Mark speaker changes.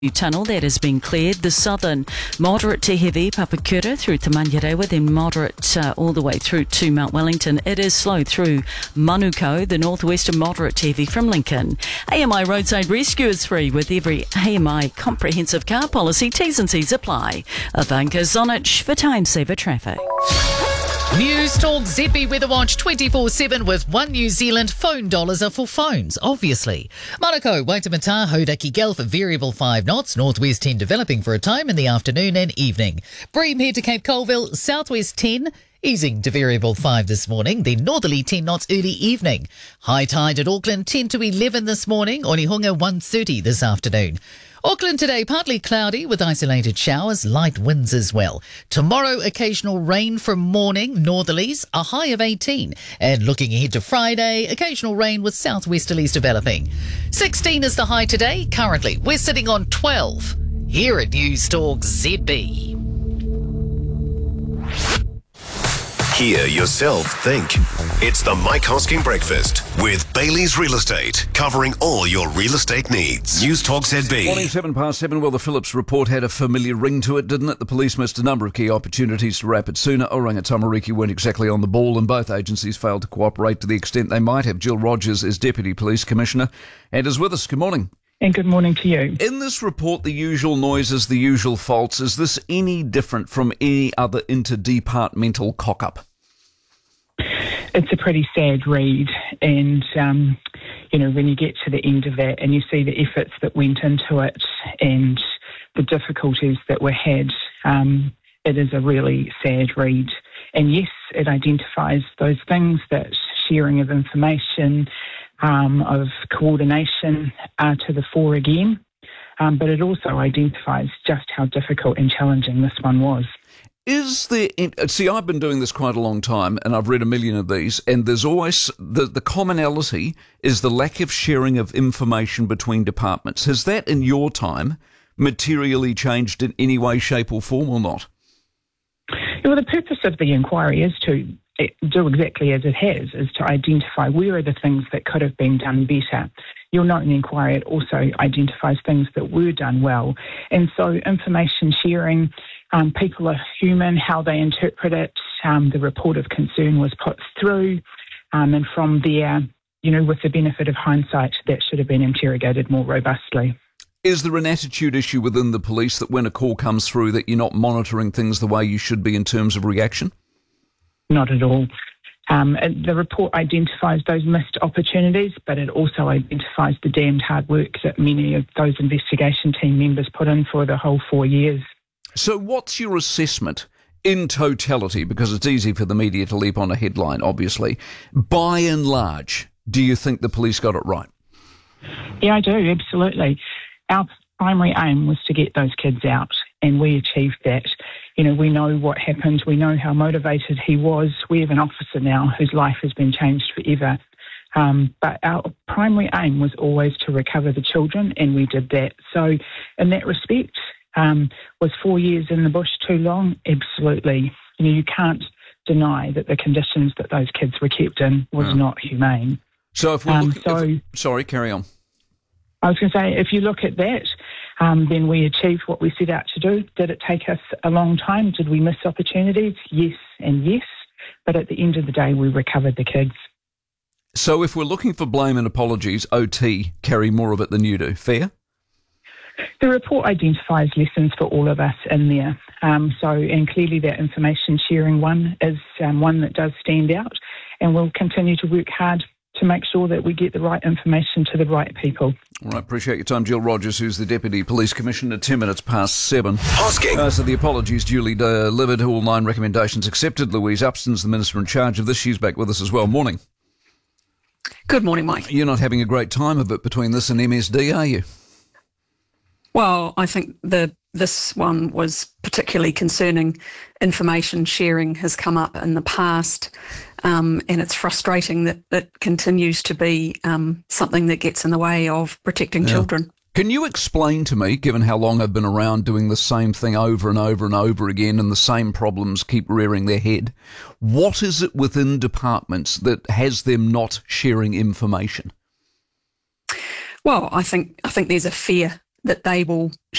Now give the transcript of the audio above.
Speaker 1: Tunnel that has been cleared. The southern moderate to heavy Papakura through to Manurewa, then moderate all the way through to Mount Wellington. It is slow through Manukau, the northwestern moderate to heavy from Lincoln. AMI Roadside Rescue is free with every AMI comprehensive car policy. T's and C's apply. Ivanka Zonich for Time Saver Traffic.
Speaker 2: News Talk ZB Weather Watch 24/7 with One New Zealand. Phone dollars are for phones, obviously. Manukau, Waitemata, Hauraki Gale for variable 5 knots. Northwest 10 developing for a time in the afternoon and evening. Bream head to Cape Colville, southwest 10. Easing to variable 5 this morning, then northerly 10 knots early evening. High tide at Auckland 10 to 11 this morning, Onehunga 1:30 this afternoon. Auckland today partly cloudy with isolated showers, light winds as well. Tomorrow occasional rain from morning, northerlies, a high of 18. And looking ahead to Friday, occasional rain with southwesterlies developing. 16 is the high today. Currently we're sitting on 12 here at News Talk ZB.
Speaker 3: Hear yourself think. It's the Mike Hosking Breakfast with Bailey's Real Estate, covering all your real estate needs. News Talk ZB.
Speaker 4: Morning, 7:07. Well, the Phillips report had a familiar ring to it, didn't it? The police missed a number of key opportunities to wrap it sooner. Oranga Tamariki weren't exactly on the ball, and both agencies failed to cooperate to the extent they might have. Jill Rogers is Deputy Police Commissioner and is with us. Good morning.
Speaker 5: And good morning to you.
Speaker 4: In this report, the usual noises, the usual faults. Is this any different from any other interdepartmental cock-up?
Speaker 5: It's a pretty sad read, and when you get to the end of that and you see the efforts that went into it and the difficulties that were had, it is a really sad read. And yes, it identifies those things that sharing of information, of coordination are to the fore again, but it also identifies just how difficult and challenging this one was. I've been doing this quite a long time, and I've read a million of these, and there's always, the commonality is the lack of sharing of information between departments. Has that, in your time, materially changed in any way, shape or form, or not? Well, the purpose of the inquiry is to do exactly as it has, is to identify where are the things that could have been done better. You'll note in the inquiry it also identifies things that were done well. And so information sharing, people are human, how they interpret it, the report of concern was put through, and from there, with the benefit of hindsight, that should have been interrogated more robustly.
Speaker 4: Is there an attitude issue within the police that when a call comes through that you're not monitoring things the way you should be in terms of reaction?
Speaker 5: Not at all. The report identifies those missed opportunities, but it also identifies the damned hard work that many of those investigation team members put in for the whole 4 years.
Speaker 4: So what's your assessment in totality, because it's easy for the media to leap on a headline, obviously. By and large, do you think the police got it right?
Speaker 5: Yeah, I do, absolutely. Our primary aim was to get those kids out, and we achieved that. We know what happened. We know how motivated he was. We have an officer now whose life has been changed forever. But our primary aim was always to recover the children, and we did that. So in that respect, was 4 years in the bush too long? Absolutely. You can't deny that the conditions that those kids were kept in was not humane.
Speaker 4: So if we're looking... Sorry, carry on.
Speaker 5: I was going to say, if you look at that, then we achieved what we set out to do. Did it take us a long time? Did we miss opportunities? Yes and yes. But at the end of the day, we recovered the kids.
Speaker 4: So if we're looking for blame and apologies, OT carry more of it than you do. Fair?
Speaker 5: The report identifies lessons for all of us in there. And clearly that information sharing one is one that does stand out, and we'll continue to work hard to make sure that we get the right information to the right people.
Speaker 4: All right, appreciate your time. Jill Rogers, who's the Deputy Police Commissioner, 10 minutes past 7.
Speaker 3: Hosking.
Speaker 4: So the apologies duly delivered, all 9 recommendations accepted. Louise Upston's the Minister in charge of this. She's back with us as well. Morning.
Speaker 6: Good morning, Mike.
Speaker 4: You're not having a great time of it between this and MSD, are you?
Speaker 6: Well, I think this one was particularly concerning. Information sharing has come up in the past, and it's frustrating that it continues to be something that gets in the way of protecting children.
Speaker 4: Can you explain to me, given how long I've been around doing the same thing over and over and over again and the same problems keep rearing their head, what is it within departments that has them not sharing information?
Speaker 6: Well, I think there's a fear that they will